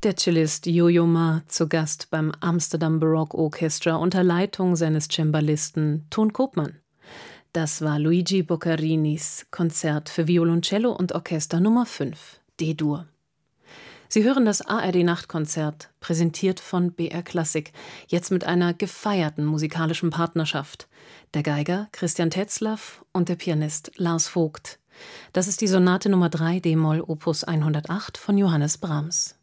Der Cellist Yo-Yo Ma zu Gast beim Amsterdam Baroque Orchestra unter Leitung seines Cembalisten Toon Koopman. Das war Luigi Boccarinis Konzert für Violoncello und Orchester Nummer 5, D-Dur. Sie hören das ARD-Nachtkonzert, präsentiert von BR Klassik, jetzt mit einer gefeierten musikalischen Partnerschaft. Der Geiger Christian Tetzlaff und der Pianist Lars Vogt. Das ist die Sonate Nummer 3 d-Moll Opus 108 von Johannes Brahms.